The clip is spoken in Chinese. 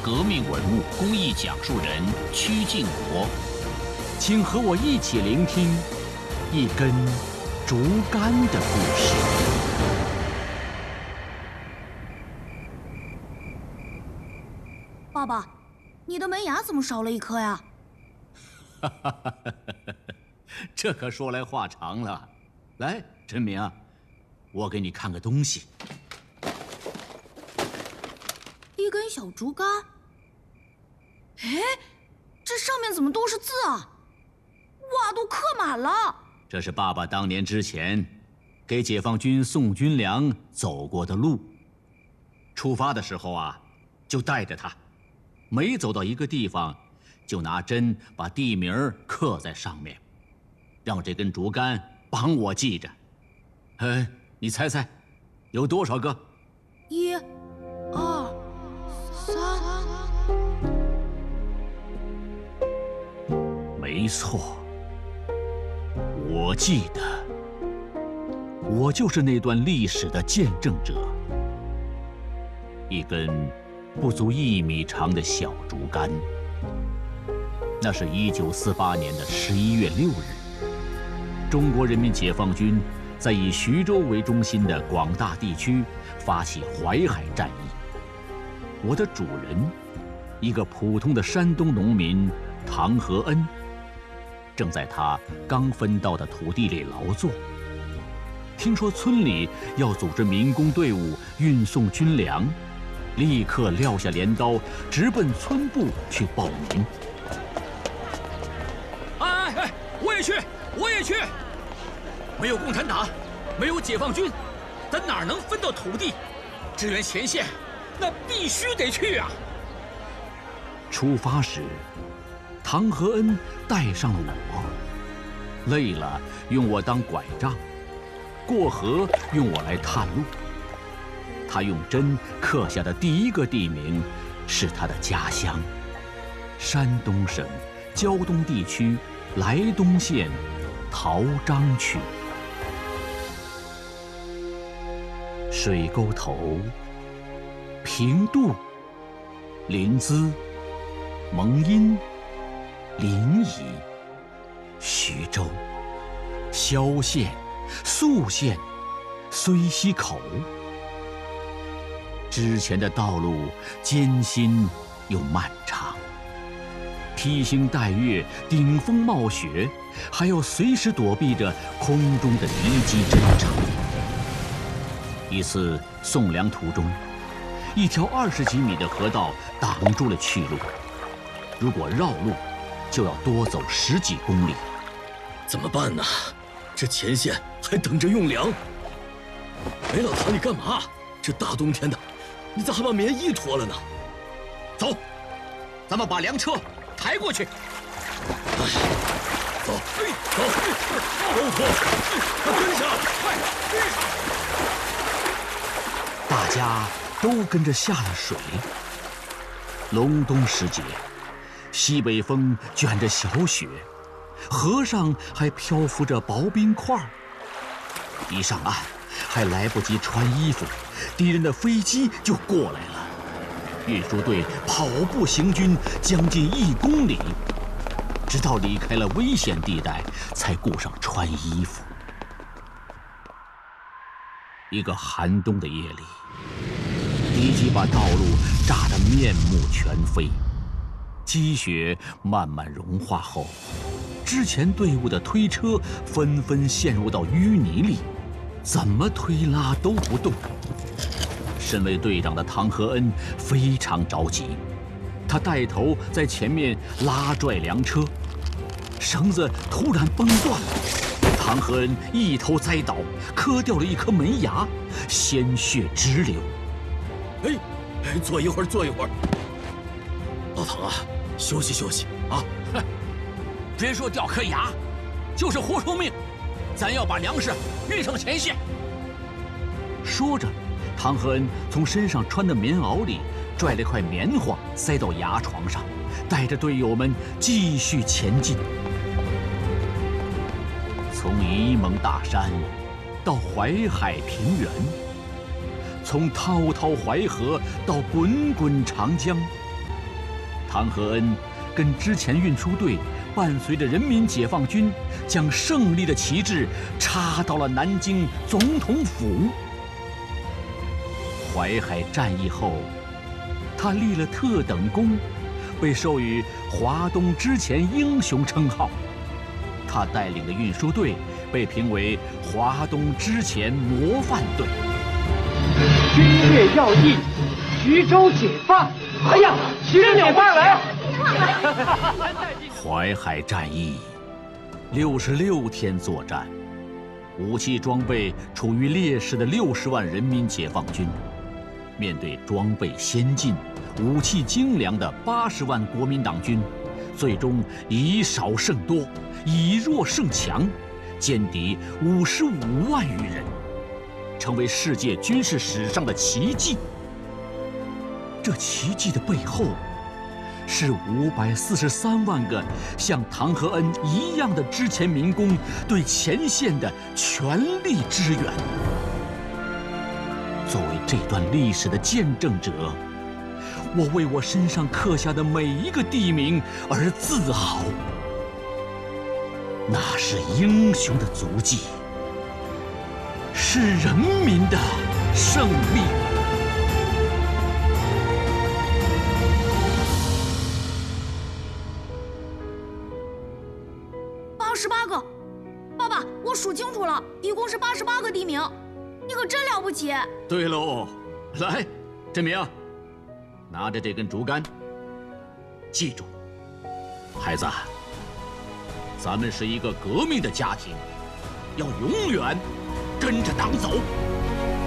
革命文物、公益讲述人曲靖国， 请和我一起聆听一根竹竿的故事。 爸爸，你的门牙怎么少了一颗呀？ 这可说来话长了。来，陈明啊，我给你看个东西。 一根小竹竿。哎，这上面怎么都是字啊？哇，都刻满了。 这是爸爸当年之前给解放军送军粮走过的路。出发的时候啊，就带着它，每走到一个地方，就拿针把地名刻在上面，让这根竹竿帮我记着。你猜猜，有多少个 ？1、2、3。 没错，我记得，我就是那段历史的见证者。一根不足1米长的小竹竿，那是1948年的11月6日，中国人民解放军在以徐州为中心的广大地区发起淮海战役。我的主人，一个普通的山东农民唐和恩，正在他刚分到的土地里劳作。听说村里要组织民工队伍运送军粮，立刻撂下镰刀，直奔村部去报名。 哎，我也去，我也去！没有共产党，没有解放军，咱哪能分到土地？支援前线，那必须得去啊！ 出发时，唐和恩带上了我，累了用我当拐杖，过河用我来探路。他用针刻下的第一个地名是他的家乡——山东省胶东地区莱东县陶章区。水沟头、平度、临淄、蒙阴、临沂、徐州、萧县、宿县、睢溪口。之前的道路艰辛又漫长，披星戴月，顶风冒雪，还要随时躲避着空中的敌机侦察。一次送粮途中，一条20几米的河道挡住了去路，如果绕路，就要多走10几公里。 怎么办呢？这前线还等着用粮。哎，老唐，你干嘛？这大冬天的，你咋还把棉衣脱了呢？ 走，咱们把粮车抬过去。 哎，走，走，都脱，快跟上，快！ 大家都跟着下了水。隆冬时节，西北风卷着小雪，河上还漂浮着薄冰块。一上岸，还来不及穿衣服，敌人的飞机就过来了。运输队跑步行军将近1公里，直到离开了危险地带，才顾上穿衣服。一个寒冬的夜里，敌机把道路炸得面目全非。积雪慢慢融化后，之前队伍的推车纷纷陷入到淤泥里，怎么推拉都不动。身为队长的唐和恩非常着急，他带头在前面拉拽粮车，绳子突然崩断了，唐和恩一头栽倒，磕掉了一颗门牙，鲜血直流。 坐一会儿，坐一会儿。老唐啊，休息休息啊！ 别说掉颗牙，就是活出命，咱要把粮食运上前线。 说着，唐和恩从身上穿的棉袄里拽了块棉花塞到牙床上，带着队友们继续前进。从沂蒙大山到淮海平原，从滔滔淮河到滚滚长江， 唐和恩跟之前运输队伴随着人民解放军，将胜利的旗帜插到了南京总统府。淮海战役后，他立了特等功，被授予华东之前英雄称号。他带领的运输队被评为华东之前模范队。 军略要义，徐州解放！哎呀，徐州解放了！ 淮海战役66天作战，武器装备处于劣势的60万人民解放军，面对装备先进、武器精良的80万国民党军，最终以少胜多，以弱胜强，歼敌55万余人，成为世界军事史上的奇迹。这奇迹的背后，是543万个像唐和恩一样的之前民工对前线的全力支援。作为这段历史的见证者，我为我身上刻下的每一个地名而自豪。那是英雄的足迹，是人民的胜利。 88个，爸爸，我数清楚了，一共是88个地名，你可真了不起。 对喽，来，振明，拿着这根竹竿，记住，孩子，咱们是一个革命的家庭，要永远跟着党走。